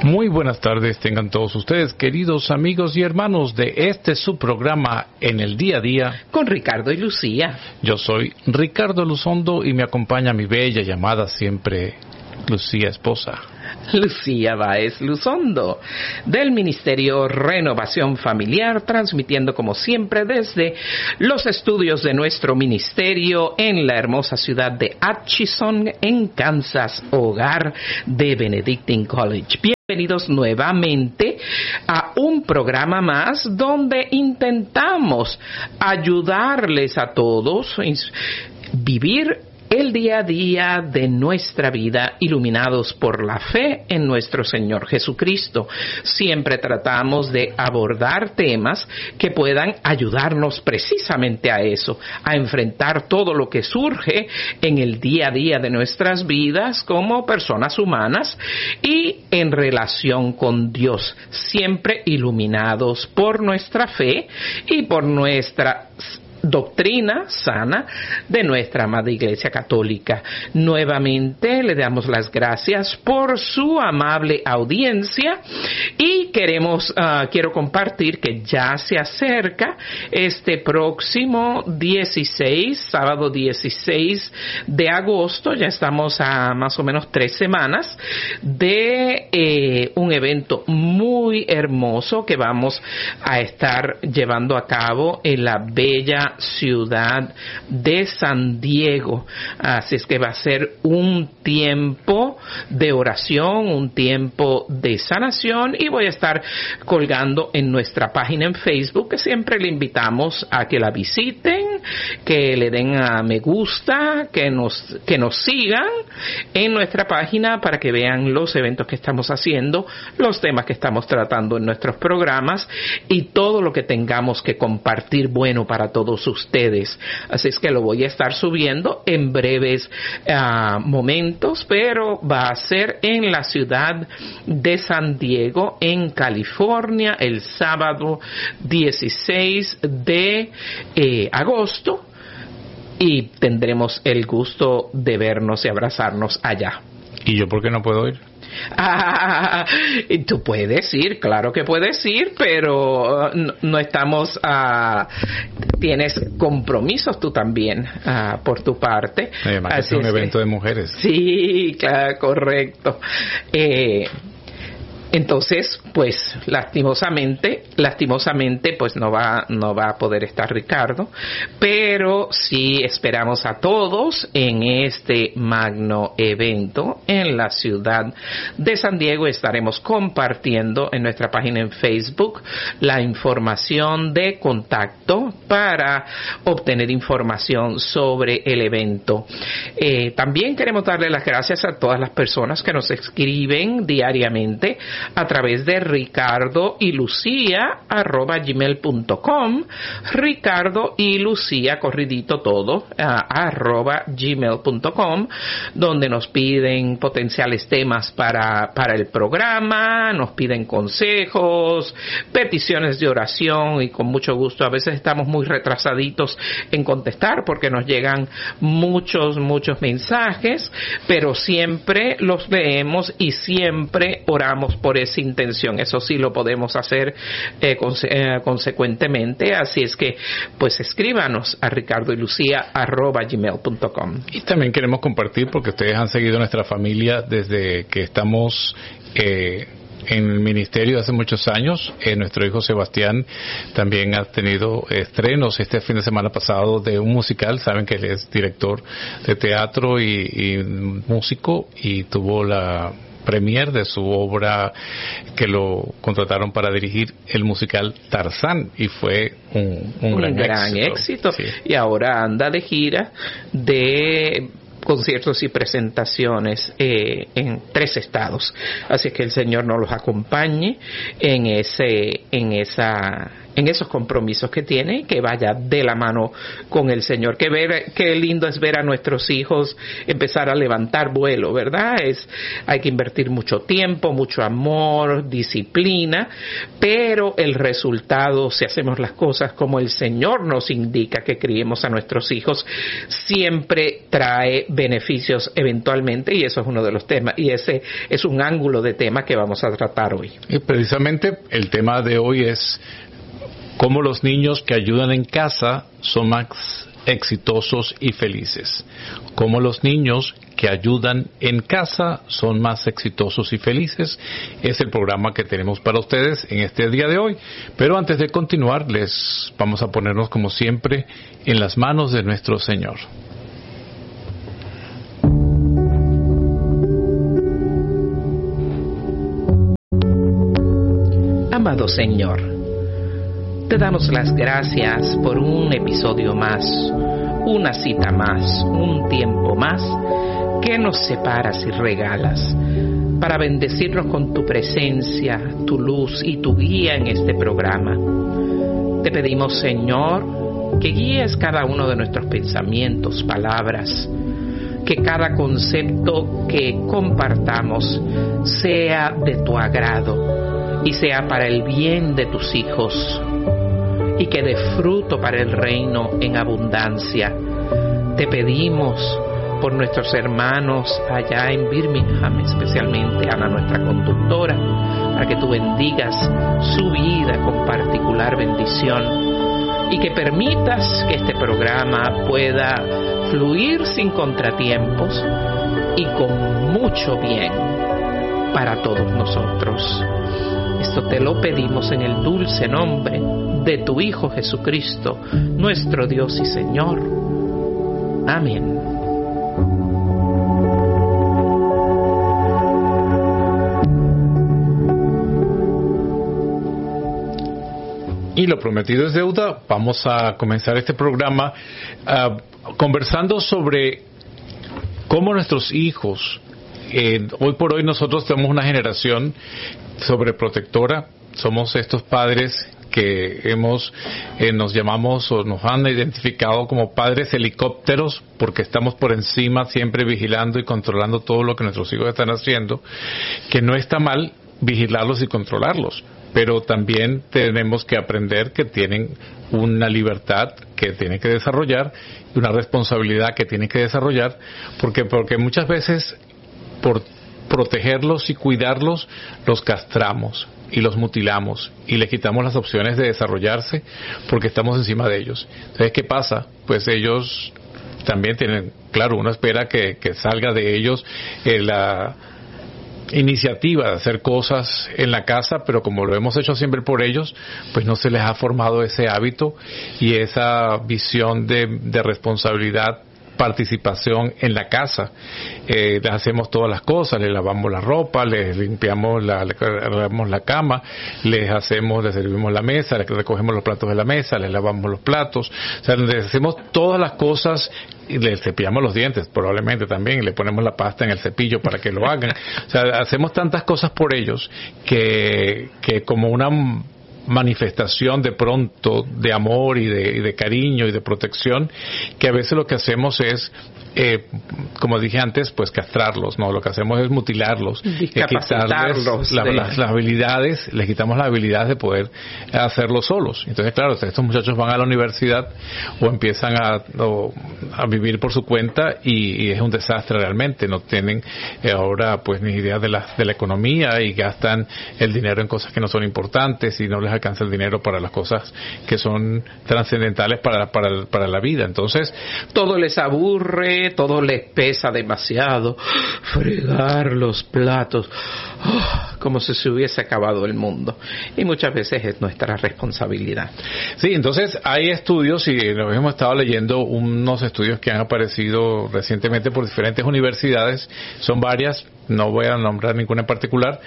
Muy buenas tardes tengan todos ustedes, queridos amigos y hermanos de su programa En el Día a Día con Ricardo y Lucía. Yo soy Ricardo Luzondo y me acompaña mi bella llamada siempre Lucía esposa. Lucía Báez Luzondo, del Ministerio Renovación Familiar, transmitiendo como siempre desde los estudios de nuestro ministerio en la hermosa ciudad de Atchison, en Kansas, hogar de Benedictine College. Bienvenidos nuevamente a un programa más donde intentamos ayudarles a todos a vivir el día a día de nuestra vida iluminados por la fe en nuestro Señor Jesucristo. Siempre tratamos de abordar temas que puedan ayudarnos precisamente a eso, a enfrentar todo lo que surge en el día a día de nuestras vidas como personas humanas y en relación con Dios, siempre iluminados por nuestra fe y por nuestra doctrina sana de nuestra amada Iglesia Católica. Nuevamente le damos las gracias por su amable audiencia y quiero compartir que ya se acerca este próximo 16, sábado 16 de agosto, ya estamos a más o menos 3 semanas de un evento muy hermoso que vamos a estar llevando a cabo en la bella ciudad de San Diego. Así es que va a ser un tiempo de oración, un tiempo de sanación, y voy a estar colgando en nuestra página en Facebook, que siempre le invitamos a que la visiten, que le den a me gusta, que nos sigan en nuestra página para que vean los eventos que estamos haciendo, los temas que estamos tratando en nuestros programas y todo lo que tengamos que compartir bueno para todos ustedes. Así es que lo voy a estar subiendo en breves momentos, pero va a ser en la ciudad de San Diego, en California, el sábado 16 de agosto, y tendremos el gusto de vernos y abrazarnos allá. ¿Y yo por qué no puedo ir? Tú puedes ir, claro que puedes ir, pero no estamos, tienes compromisos tú también por tu parte. Además es un evento de mujeres. Sí, claro, correcto. Entonces, pues, lastimosamente, pues no va a poder estar Ricardo, pero sí esperamos a todos en este magno evento en la ciudad de San Diego. Estaremos compartiendo en nuestra página en Facebook la información de contacto para obtener información sobre el evento. También queremos darle las gracias a todas las personas que nos escriben diariamente a través de Ricardo y Lucía @gmail.com, Ricardo y Lucía corridito todo @gmail.com, donde nos piden potenciales temas para el programa, nos piden consejos, peticiones de oración, y con mucho gusto. A veces estamos muy retrasaditos en contestar porque nos llegan muchos mensajes, pero siempre los leemos y siempre oramos por esa intención. Eso sí lo podemos hacer consecuentemente. Así es que, pues, escríbanos a Ricardo y Lucía @gmail.com. Y también queremos compartir, porque ustedes han seguido nuestra familia desde que estamos en el ministerio hace muchos años. Nuestro hijo Sebastián también ha tenido estrenos este fin de semana pasado de un musical. Saben que él es director de teatro y músico, y tuvo la premier de su obra, que lo contrataron para dirigir el musical Tarzán, y fue un gran éxito. Sí. Y ahora anda de gira de conciertos y presentaciones en 3 estados. Así que el Señor nos los acompañe en esos compromisos que tiene, y que vaya de la mano con el Señor. Qué lindo es ver a nuestros hijos empezar a levantar vuelo, ¿verdad? Hay que invertir mucho tiempo, mucho amor, disciplina, pero el resultado, si hacemos las cosas como el Señor nos indica que criemos a nuestros hijos, siempre trae beneficios eventualmente, y eso es uno de los temas, y ese es un ángulo de tema que vamos a tratar hoy. Y precisamente el tema de hoy es cómo los niños que ayudan en casa son más exitosos y felices. Cómo los niños que ayudan en casa son más exitosos y felices. Es el programa que tenemos para ustedes en este día de hoy. Pero antes de continuar, les vamos a ponernos como siempre en las manos de nuestro Señor. Amado Señor, te damos las gracias por un episodio más, una cita más, un tiempo más que nos separas y regalas para bendecirnos con tu presencia, tu luz y tu guía en este programa. Te pedimos, Señor, que guíes cada uno de nuestros pensamientos, palabras, que cada concepto que compartamos sea de tu agrado y sea para el bien de tus hijos, y que dé fruto para el reino en abundancia. Te pedimos por nuestros hermanos allá en Birmingham, especialmente Ana, nuestra conductora, para que tú bendigas su vida con particular bendición y que permitas que este programa pueda fluir sin contratiempos y con mucho bien para todos nosotros. Esto te lo pedimos en el dulce nombre de tu Hijo Jesucristo, nuestro Dios y Señor. Amén. Y lo prometido es deuda. Vamos a comenzar este programa conversando sobre cómo nuestros hijos, hoy por hoy nosotros tenemos una generación sobreprotectora. Somos estos padres que nos llamamos o nos han identificado como padres helicópteros, porque estamos por encima siempre vigilando y controlando todo lo que nuestros hijos están haciendo, que no está mal vigilarlos y controlarlos, pero también tenemos que aprender que tienen una libertad que tienen que desarrollar y una responsabilidad que tienen que desarrollar, porque muchas veces por protegerlos y cuidarlos los castramos y los mutilamos y les quitamos las opciones de desarrollarse porque estamos encima de ellos. Entonces, ¿qué pasa? Pues ellos también tienen, claro, uno espera que salga de ellos la iniciativa de hacer cosas en la casa, pero como lo hemos hecho siempre por ellos, pues no se les ha formado ese hábito y esa visión de responsabilidad, participación en la casa. Les hacemos todas las cosas, les lavamos la ropa, les limpiamos lavamos la cama, les servimos la mesa, les recogemos los platos de la mesa, les lavamos los platos, o sea, les hacemos todas las cosas y les cepillamos los dientes probablemente también, y le ponemos la pasta en el cepillo para que lo hagan. O sea, hacemos tantas cosas por ellos que como una manifestación de pronto de amor y de cariño y de protección, que a veces lo que hacemos es como dije antes, pues castrarlos, ¿no? Lo que hacemos es mutilarlos, quitarles las habilidades, les quitamos las habilidades de poder hacerlo solos. Entonces, claro, estos muchachos van a la universidad o empiezan a vivir por su cuenta y es un desastre realmente. No tienen ahora pues ni idea de la economía y gastan el dinero en cosas que no son importantes y no les alcanza el dinero para las cosas que son trascendentales para la vida. Entonces, todo les aburre, todo les pesa demasiado, fregar los platos, como si se hubiese acabado el mundo, y muchas veces es nuestra responsabilidad. Sí, entonces hay estudios, y nos hemos estado leyendo unos estudios que han aparecido recientemente por diferentes universidades, son varias, no voy a nombrar ninguna en particular,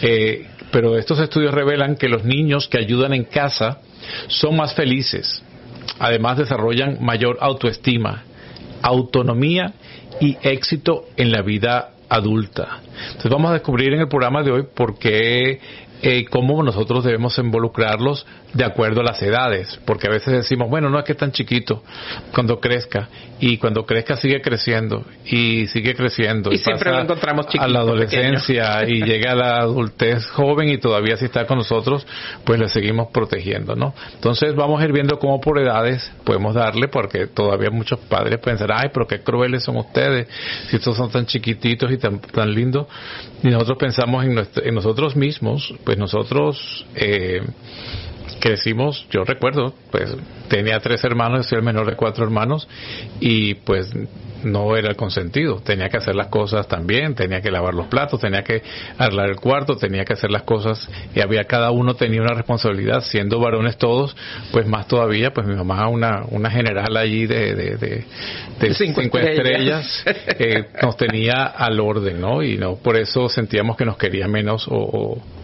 pero estos estudios revelan que los niños que ayudan en casa son más felices, además desarrollan mayor autoestima, autonomía y éxito en la vida adulta. Entonces vamos a descubrir en el programa de hoy por qué, cómo nosotros debemos involucrarlos de acuerdo a las edades, porque a veces decimos, bueno, no es que es tan chiquito, cuando crezca, y cuando crezca sigue creciendo, y sigue creciendo, y siempre lo encontramos chiquito, a la adolescencia, pequeño. Y llega a la adultez joven, y todavía si está con nosotros, pues le seguimos protegiendo, ¿no? Entonces vamos a ir viendo cómo por edades podemos darle, porque todavía muchos padres pensarán, ay, pero qué crueles son ustedes, si estos son tan chiquititos y tan lindos, y nosotros pensamos en nosotros mismos, pues nosotros crecimos, yo recuerdo, pues tenía 3 hermanos, soy el menor de 4 hermanos, y pues no era el consentido, tenía que hacer las cosas también, tenía que lavar los platos, tenía que arreglar el cuarto, tenía que hacer las cosas, y cada uno tenía una responsabilidad, siendo varones todos, pues más todavía, pues mi mamá, una general allí de 5 estrellas, nos tenía al orden, ¿no? Y no por eso sentíamos que nos quería menos o